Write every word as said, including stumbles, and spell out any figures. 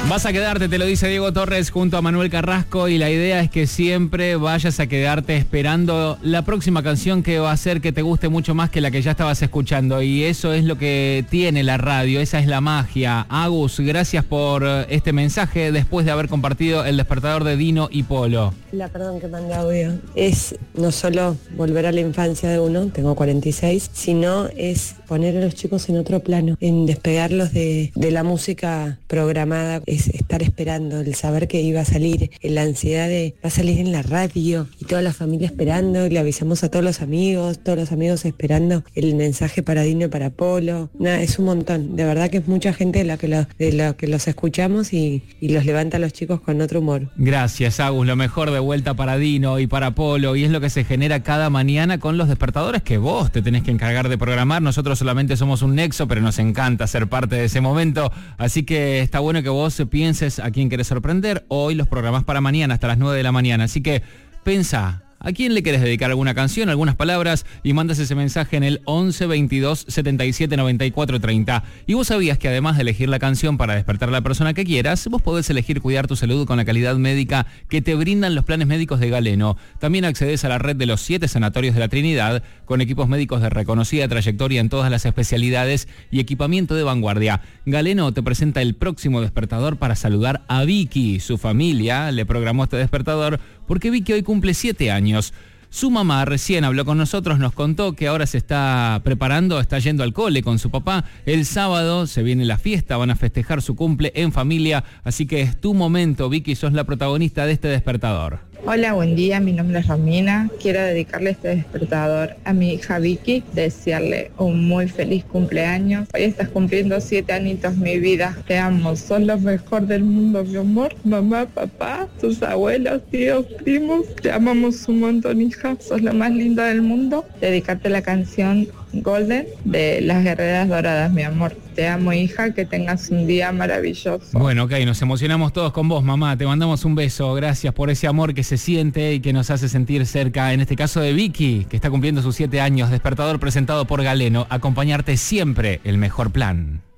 Vas a quedarte, te lo dice Diego Torres junto a Manuel Carrasco, y la idea es que siempre vayas a quedarte esperando la próxima canción que va a hacer que te guste mucho más que la que ya estabas escuchando, y eso es lo que tiene la radio, esa es la magia. Agus, gracias por este mensaje después de haber compartido El Despertador de Dino y Polo. La perdón que mandé audio es no solo volver a la infancia de uno, tengo cuarenta y seis, sino es poner a los chicos en otro plano, en despegarlos de, de la música programada, es estar esperando, el saber que iba a salir, la ansiedad de va a salir en la radio y toda la familia esperando, y le avisamos a todos los amigos, todos los amigos esperando el mensaje para Dino y para Polo. Nada, es un montón, de verdad que es mucha gente de la que, lo, de la que los escuchamos y, y los levanta a los chicos con otro humor. Gracias, Agus, lo mejor de vuelta para Dino y para Polo, y es lo que se genera cada mañana con los despertadores que vos te tenés que encargar de programar. Nosotros solamente somos un nexo, pero nos encanta ser parte de ese momento, así que está bueno que vos pienses a quién querés sorprender. Hoy los programás para mañana hasta las nueve de la mañana, así que pensá ¿a quién le querés dedicar alguna canción, algunas palabras? Y mandas ese mensaje en el once veintidós setenta y siete noventa y cuatro treinta. Y vos sabías que además de elegir la canción para despertar a la persona que quieras, vos podés elegir cuidar tu salud con la calidad médica que te brindan los planes médicos de Galeno. También accedes a la red de los siete sanatorios de la Trinidad, con equipos médicos de reconocida trayectoria en todas las especialidades y equipamiento de vanguardia. Galeno te presenta el próximo despertador para saludar a Vicky. Su familia le programó este despertador porque Vicky hoy cumple siete años. Su mamá recién habló con nosotros, nos contó que ahora se está preparando, está yendo al cole con su papá. El sábado se viene la fiesta, van a festejar su cumple en familia, así que es tu momento, Vicky, sos la protagonista de este despertador. Hola, buen día, mi nombre es Romina. Quiero dedicarle este despertador a mi hija Vicky, desearle un muy feliz cumpleaños. Hoy estás cumpliendo siete añitos, mi vida. Te amo, sos lo mejor del mundo, mi amor. Mamá, papá, tus abuelos, tíos, primos, te amamos un montón, hija. Sos lo más lindo del mundo. Dedicarte la canción Golden de Las Guerreras Doradas, mi amor. Te amo, hija, que tengas un día maravilloso. Bueno, ok, nos emocionamos todos con vos, mamá. Te mandamos un beso. Gracias por ese amor que se siente y que nos hace sentir cerca. En este caso de Vicky, que está cumpliendo sus siete años. Despertador presentado por Galeno. Acompañarte siempre, el mejor plan.